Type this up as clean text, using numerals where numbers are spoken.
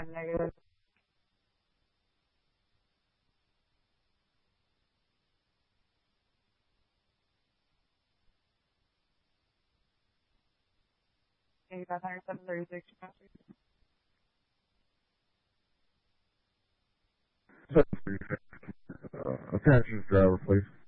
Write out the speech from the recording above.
negative. Okay, 536 capacity. 736. Attach this driver, please.